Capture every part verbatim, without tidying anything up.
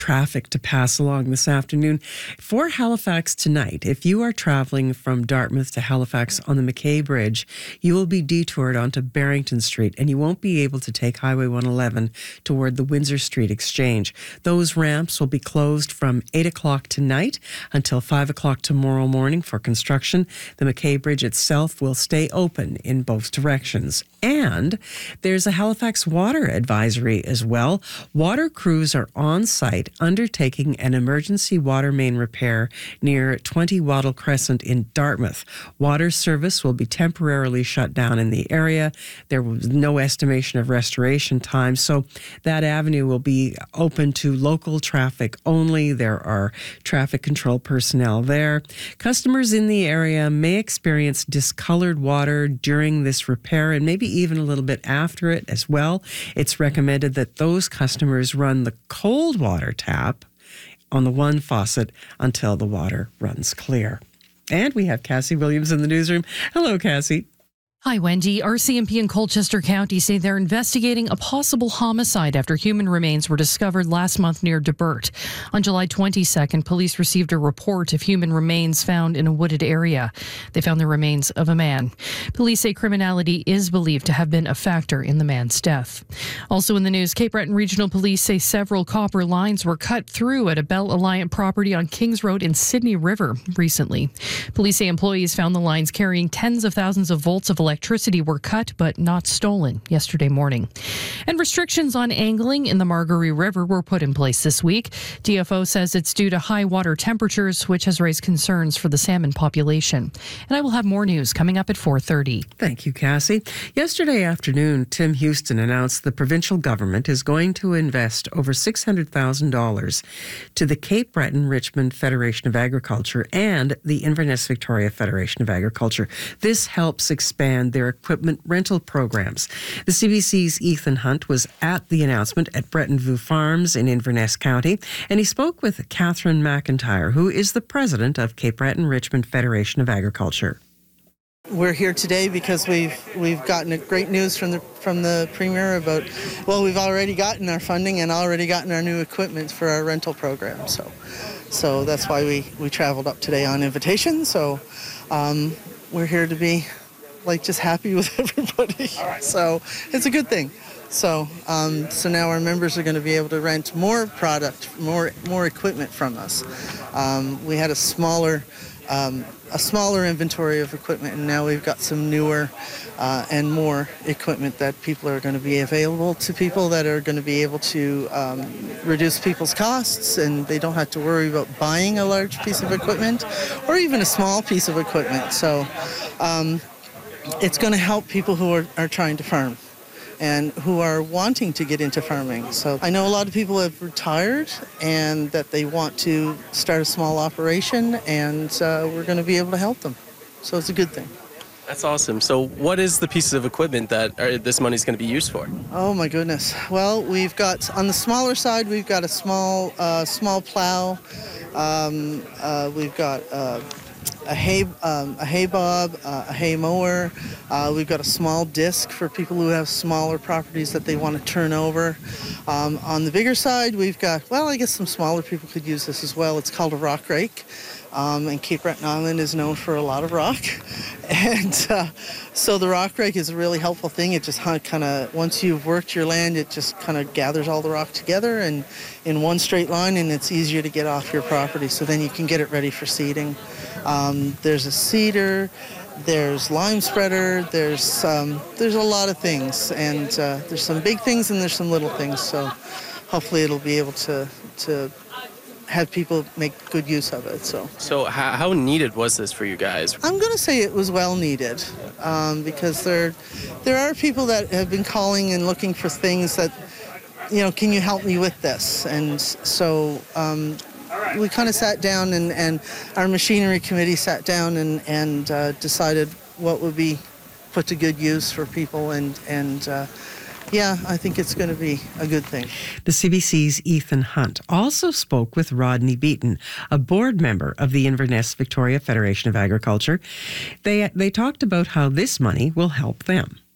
traffic to pass along this afternoon. For Halifax tonight, if you are traveling from Dartmouth to Halifax on the McKay Bridge, you will be detoured onto Barrington Street and you won't be able to take Highway one eleven toward the Windsor Street Exchange. Those ramps will be closed from eight o'clock tonight until five o'clock tomorrow morning for construction. The McKay Bridge itself will stay open in both directions. And there's a Halifax water advisory as well. Water crews are on site undertaking an emergency water main repair near twenty Wattle Crescent in Dartmouth. Water service will be temporarily shut down in the area. There was no estimation of restoration time, so that avenue will be open to local traffic only. There are traffic control personnel there. Customers in the area may experience discolored water during this repair and maybe even a little bit after it as well. It's recommended that those customers run the cold water tap on the one faucet until the water runs clear. And we have Cassie Williams in the newsroom. Hello, Cassie. Hi, Wendy. R C M P in Colchester County say they're investigating a possible homicide after human remains were discovered last month near Debert. On July twenty-second, police received a report of human remains found in a wooded area. They found the remains of a man. Police say criminality is believed to have been a factor in the man's death. Also in the news, Cape Breton Regional Police say several copper lines were cut through at a Bell Alliant property on Kings Road in Sydney River recently. Police say employees found the lines carrying tens of thousands of volts of electricity Electricity were cut but not stolen yesterday morning. And restrictions on angling in the Margaree River were put in place this week. D F O says it's due to high water temperatures, which has raised concerns for the salmon population. And I will have more news coming up at four thirty. Thank you, Cassie. Yesterday afternoon, Tim Houston announced the provincial government is going to invest over six hundred thousand dollars to the Cape Breton Richmond Federation of Agriculture and the Inverness Victoria Federation of Agriculture. This helps expand their equipment rental programs. The C B C's Ethan Hunt was at the announcement at Breton Vue Farms in Inverness County, and he spoke with Catherine McIntyre, who is the president of Cape Breton Richmond Federation of Agriculture. We're here today because we've we've gotten a great news from the from the Premier about, well, we've already gotten our funding and already gotten our new equipment for our rental program. So, so that's why we, we traveled up today on invitation. So, um, we're here to be like just happy with everybody. So it's a good thing. So um, so now our members are going to be able to rent more product, more more equipment from us. Um, we had a smaller um, a smaller inventory of equipment, and now we've got some newer uh, and more equipment that people are going to be available to people that are going to be able to um, reduce people's costs, and they don't have to worry about buying a large piece of equipment or even a small piece of equipment. So. Um, It's going to help people who are, are trying to farm and who are wanting to get into farming. So I know a lot of people have retired and that they want to start a small operation, and uh, we're going to be able to help them. So it's a good thing. That's awesome. So what is the piece of equipment that uh, this money is going to be used for? Oh, my goodness. Well, we've got, on the smaller side, we've got a small, uh, small plow. Um, uh, we've got... Uh, A hay, um, a hay bob, uh, a hay mower. Uh, we've got a small disc for people who have smaller properties that they want to turn over. Um, on the bigger side, we've got, well, I guess some smaller people could use this as well. It's called a rock rake. Um, and Cape Breton Island is known for a lot of rock. And uh, so the rock rake is a really helpful thing. It just kind of, once you've worked your land, it just kind of gathers all the rock together and in one straight line, and it's easier to get off your property. So then you can get it ready for seeding. Um, there's a seeder, there's lime spreader, there's um, there's a lot of things, and uh, there's some big things and there's some little things. So hopefully it'll be able to to have people make good use of it. So, so how, how needed was this for you guys? I'm going to say it was well needed um, because there there are people that have been calling and looking for things that, you know, can you help me with this? And so. Um, We kind of sat down and, and our machinery committee sat down and, and uh, decided what would be put to good use for people. And, and uh, yeah, I think it's going to be a good thing. The C B C's Ethan Hunt also spoke with Rodney Beaton, a board member of the Inverness Victoria Federation of Agriculture. They, they talked about how this money will help them.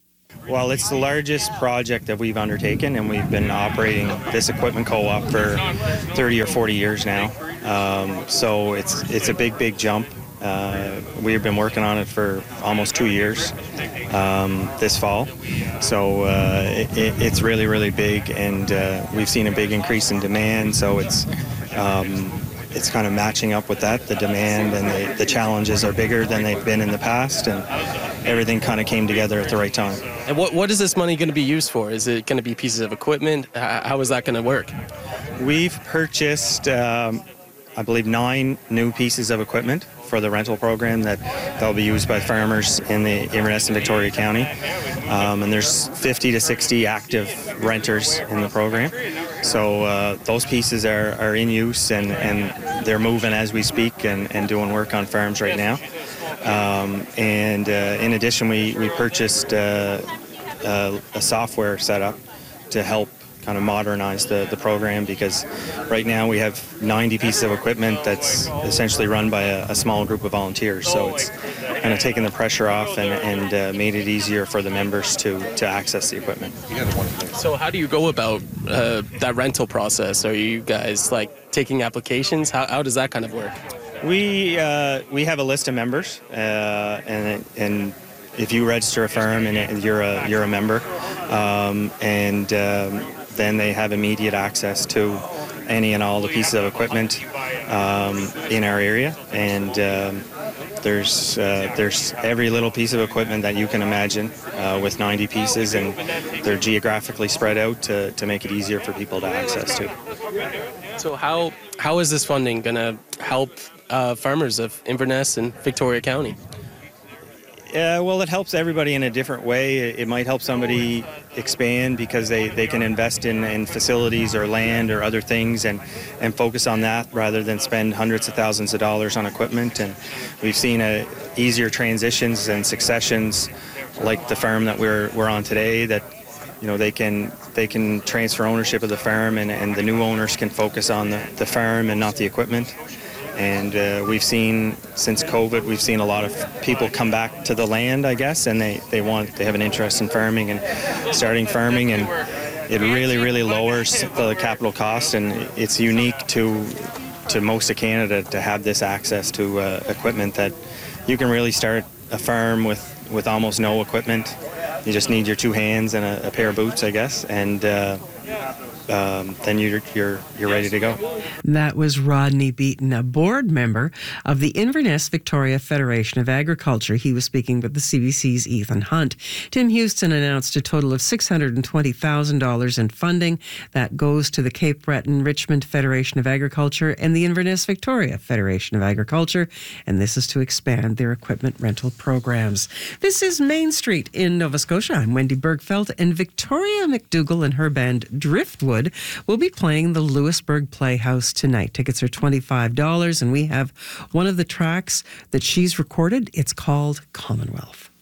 Well, it's the largest project that we've undertaken, and we've been operating this equipment co-op for thirty or forty years now. Um, so it's it's a big, big jump. Uh, we've been working on it for almost two years um, this fall. So uh, it, it's really, really big, and uh, we've seen a big increase in demand. So it's um, it's kind of matching up with that. The demand and the, the challenges are bigger than they've been in the past, and everything kind of came together at the right time. And what, what is this money going to be used for? Is it going to be pieces of equipment? How, how is that going to work? We've purchased, um, I believe, nine new pieces of equipment for the rental program that they'll be used by farmers in the Inverness and Victoria County. Um, and there's fifty to sixty active renters in the program. So uh, those pieces are, are in use, and, and they're moving as we speak and, and doing work on farms right now. Um, and uh, in addition, we, we purchased uh, uh, a software setup to help kind of modernize the, the program, because right now we have ninety pieces of equipment that's essentially run by a, a small group of volunteers. So it's kind of taken the pressure off and, and uh, made it easier for the members to, to access the equipment. So how do you go about uh, that rental process? Are you guys like taking applications? How, how does that kind of work? We uh, we have a list of members, uh, and and if you register a firm and you're a you're a member, um, and um, then they have immediate access to any and all the pieces of equipment um, in our area, and um, there's uh, there's every little piece of equipment that you can imagine uh, with ninety pieces, and they're geographically spread out to, to make it easier for people to access to. So how how is this funding going to help uh, farmers of Inverness and Victoria County? Uh, well, it helps everybody in a different way. It might help somebody expand because they, they can invest in, in facilities or land or other things and, and focus on that rather than spend hundreds of thousands of dollars on equipment. And we've seen a, easier transitions and successions like the firm that we're we're on today, that you know they can they can transfer ownership of the firm, and, and the new owners can focus on the, the firm and not the equipment. And uh, we've seen, since COVID, we've seen a lot of people come back to the land, I guess, and they, they want, they have an interest in farming and starting farming, and it really, really lowers the capital cost, and it's unique to to most of Canada to have this access to uh, equipment that you can really start a farm with, with almost no equipment. You just need your two hands and a, a pair of boots, I guess, and uh, Um, then you're, you're you're ready to go. That was Rodney Beaton, a board member of the Inverness Victoria Federation of Agriculture. He was speaking with the C B C's Ethan Hunt. Tim Houston announced a total of six hundred twenty thousand dollars in funding that goes to the Cape Breton Richmond Federation of Agriculture and the Inverness Victoria Federation of Agriculture, and this is to expand their equipment rental programs. This is Main Street in Nova Scotia. I'm Wendy Bergfeld, and Victoria McDougall and her band Driftwood will be playing the Lewisburg Playhouse tonight. Tickets are twenty-five dollars, and we have one of the tracks that she's recorded. It's called Commonwealth.